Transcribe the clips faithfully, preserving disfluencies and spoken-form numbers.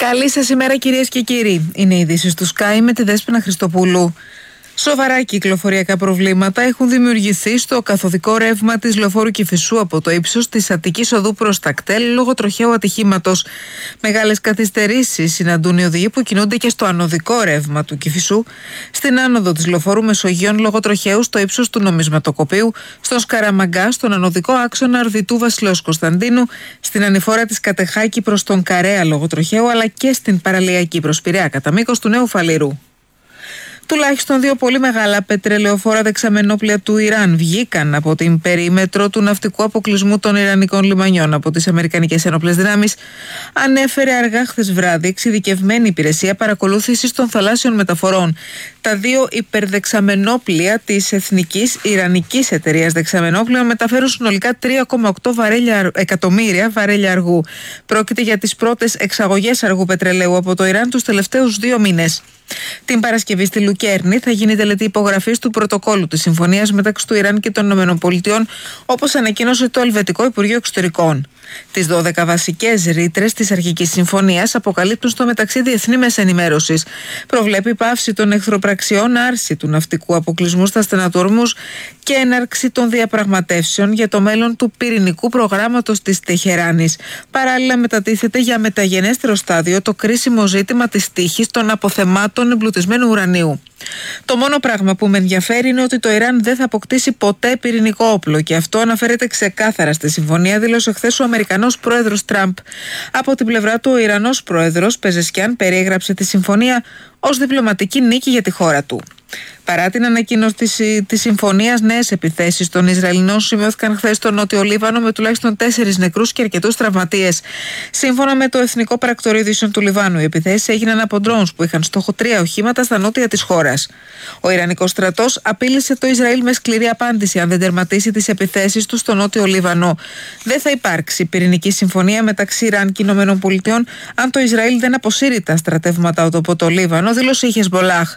Καλή σας ημέρα, κυρίες και κύριοι. Είναι οι ειδήσεις του Sky με τη Δέσποινα Χριστοπούλου. Σοβαρά κυκλοφοριακά προβλήματα έχουν δημιουργηθεί στο καθοδικό ρεύμα της λεωφόρου Κηφισού από το ύψος της Αττικής Οδού προς τα κτέλ λόγω τροχαίου ατυχήματος. Μεγάλες καθυστερήσεις συναντούν οι οδηγοί που κινούνται και στο ανωδικό ρεύμα του Κηφισού, στην άνοδο της λεωφόρου Μεσογείων λόγω τροχαίου στο ύψος του Νομισματοκοπείου, στον Σκαραμαγκά, στον ανωδικό άξονα Αρδιτού Βασιλέως Κωνσταντίνου, στην ανηφόρα της Κατεχάκη προς τον Καρέα λόγω τροχαίου, αλλά και στην παραλιακή προς Πειραιά κατά μήκος του Νέου Φαλήρου. Τουλάχιστον δύο πολύ μεγάλα πετρελαιοφόρα δεξαμενόπλια του Ιράν βγήκαν από την περίμετρο του ναυτικού αποκλεισμού των Ιρανικών λιμανιών από τις Αμερικανικές Ενόπλες Δυνάμεις, ανέφερε αργά χθες βράδυ εξειδικευμένη υπηρεσία παρακολούθησης των θαλάσσιων μεταφορών. Τα δύο υπερδεξαμενόπλια της Εθνικής Ιρανικής Εταιρείας Δεξαμενόπλων μεταφέρουν συνολικά τρία κόμμα οκτώ βαρέλια, εκατομμύρια βαρέλια αργού. Πρόκειται για τις πρώτες εξαγωγές αργού πετρελαίου από το Ιράν τους τελευταίους δύο μήνες. Την Παρασκευή στη Λουκέρνη θα γίνει τελετή υπογραφής του πρωτοκόλου της συμφωνίας μεταξύ του Ιράν και των ΗΠΑ, όπως ανακοίνωσε το Ελβετικό Υπουργείο Εξωτερικών. Τις δώδεκα βασικές ρήτρες της αρχικής συμφωνίας αποκαλύπτουν στο μεταξύ διεθνή μέσα ενημέρωσης. Προβλέπει πάυση των εχθροπραξιών, άρση του ναυτικού αποκλεισμού στα στενά του Ορμούζ και έναρξη των διαπραγματεύσεων για το μέλλον του πυρηνικού προγράμματος της Τεχεράνης. Παράλληλα, μετατίθεται για μεταγενέστερο στάδιο το κρίσιμο ζήτημα της τύχης των αποθεμάτων εμπλουτισμένου ουρανίου. Το μόνο πράγμα που με ενδιαφέρει είναι ότι το Ιράν δεν θα αποκτήσει ποτέ πυρηνικό όπλο και αυτό αναφέρεται ξεκάθαρα στη συμφωνία, δήλωσε χθες ο Αμερικανός πρόεδρος Τραμπ. Από την πλευρά του, ο Ιρανός πρόεδρος Πεζεσκιάν περιέγραψε τη συμφωνία ως διπλωματική νίκη για τη χώρα του. Παρά την ανακοίνωση της συμφωνίας, νέες επιθέσεις των Ισραηλινών σημειώθηκαν χθες στο Νότιο Λίβανο με τουλάχιστον τέσσερις νεκρούς και αρκετούς τραυματίες. Σύμφωνα με το Εθνικό Πρακτορείο Ειδήσεων του Λιβάνου, οι επιθέσεις έγιναν από ντρόουνς που είχαν στόχο τρία οχήματα στα νότια της χώρας. Ο Ιρανικός στρατός απείλησε το Ισραήλ με σκληρή απάντηση αν δεν τερματίσει τις επιθέσεις του στο Νότιο Λίβανο. Δεν θα υπάρξει πυρηνική συμφωνία μεταξύ Ιράν και ΗΠΑ αν το Ισραήλ δεν αποσύρει τα στρατεύματα από το Λίβανο, δήλωσε η Χεσμπολάχ.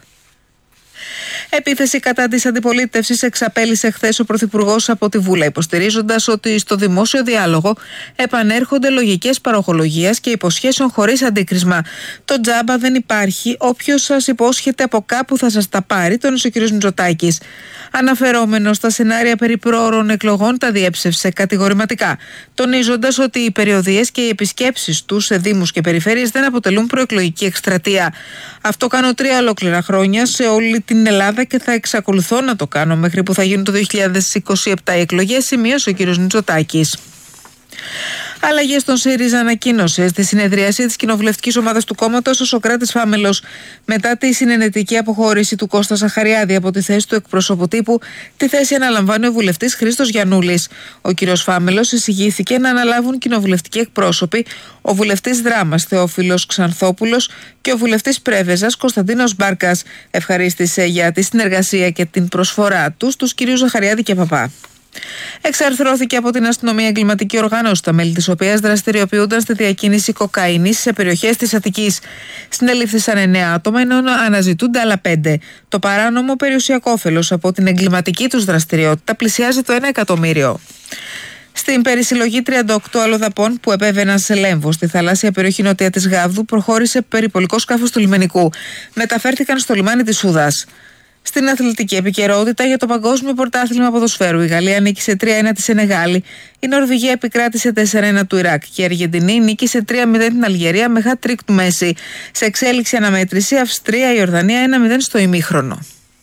Επίθεση κατά της αντιπολίτευσης εξαπέλυσε χθες ο Πρωθυπουργός από τη Βούλα, υποστηρίζοντας ότι στο δημόσιο διάλογο επανέρχονται λογικές παροχολογίας και υποσχέσεων χωρίς αντίκρισμα. Το τζάμπα δεν υπάρχει, όποιος σας υπόσχεται από κάπου θα σας τα πάρει, τόνισε ο κ. Μητσοτάκης. Αναφερόμενος στα σενάρια περί πρόωρων εκλογών, τα διέψευσε κατηγορηματικά, τονίζοντας ότι οι περιοδίες και οι επισκέψεις του σε δήμους και περιφέρειες δεν αποτελούν προεκλογική εκστρατεία. Αυτό κάνω τρία ολόκληρα χρόνια σε όλη την Ελλάδα και θα εξακολουθώ να το κάνω μέχρι που θα γίνουν το δύο χιλιάδες είκοσι επτά οι εκλογές, σημείωσε ο κ. Μητσοτάκης. Αλλαγές στον ΣΥΡΙΖΑ ανακοίνωσε στη συνεδρίαση της κοινοβουλευτικής ομάδας του κόμματος ο Σωκράτης Φάμελος. Μετά τη συνενετική αποχώρηση του Κώστα Ζαχαριάδη από τη θέση του εκπροσώπου τύπου, τη θέση αναλαμβάνει ο βουλευτής Χρήστος Γιαννούλης. Ο κ. Φάμελος εισηγήθηκε να αναλάβουν κοινοβουλευτικοί εκπρόσωποι, ο βουλευτής Δράμας Θεόφιλος Ξανθόπουλος και ο βουλευτής Πρέβεζας Κωνσταντίνος Μπάρκας. Ευχαρίστησε για τη συνεργασία και την προσφορά τους τους κ. Ζαχαριάδη και Παπά. Εξαρθρώθηκε από την αστυνομία εγκληματική οργάνωση, τα μέλη της οποίας δραστηριοποιούνταν στη διακίνηση κοκαίνης σε περιοχές της Αττικής. Συνελήφθησαν εννέα άτομα, ενώ αναζητούνται άλλα πέντε. Το παράνομο περιουσιακό όφελος από την εγκληματική τους δραστηριότητα πλησιάζει το ένα εκατομμύριο. Στην περισυλλογή τριάντα οκτώ αλλοδαπών που επέβαιναν σε Λέμβο, στη θαλάσσια περιοχή νότια της Γάβδου, προχώρησε περιπολικό σκάφος του λιμενικού. Μεταφέρθηκαν στο λιμάνι της Σούδας. Στην αθλητική επικαιρότητα για το Παγκόσμιο Πρωτάθλημα Ποδοσφαίρου, η Γαλλία νίκησε τρία ένα τη Σενεγάλη, η Νορβηγία επικράτησε τέσσερα ένα του Ιράκ και η Αργεντινή νίκησε τρία μηδέν την Αλγερία με hat-trick του Μέση. Σε εξέλιξη αναμέτρηση, Αυστρία-Ιορδανία ένα μηδέν στο ημίχρονο.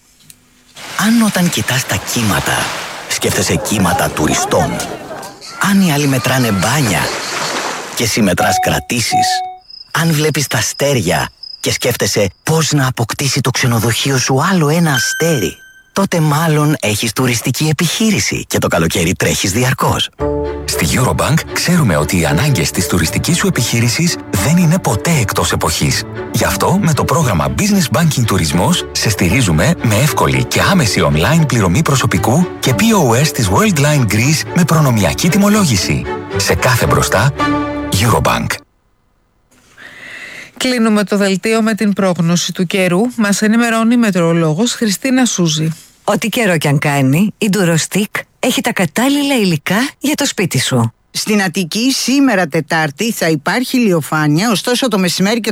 Αν όταν κοιτάς τα κύματα, σκέφτεσαι κύματα τουριστών, αν οι άλλοι μετράνε μπάνια και εσύ μετράς κρατήσεις, αν βλέπεις τα αστέρια και σκέφτεσαι πώς να αποκτήσει το ξενοδοχείο σου άλλο ένα αστέρι, τότε μάλλον έχεις τουριστική επιχείρηση και το καλοκαίρι τρέχεις διαρκώς. Στη Eurobank ξέρουμε ότι οι ανάγκες της τουριστικής σου επιχείρησης δεν είναι ποτέ εκτός εποχής. Γι' αυτό με το πρόγραμμα Business Banking Τουρισμός σε στηρίζουμε με εύκολη και άμεση online πληρωμή προσωπικού και πι ο ες της Worldline Greece με προνομιακή τιμολόγηση. Σε κάθε μπροστά, Eurobank. Κλείνουμε το δελτίο με την πρόγνωση του καιρού. Μας ενημερώνει η μετεωρολόγος Χριστίνα Σούζη. Ό,τι καιρό κι αν κάνει, η Ντουροστικ έχει τα κατάλληλα υλικά για το σπίτι σου. Στην Αττική σήμερα Τετάρτη θα υπάρχει ηλιοφάνεια, ωστόσο το μεσημέρι και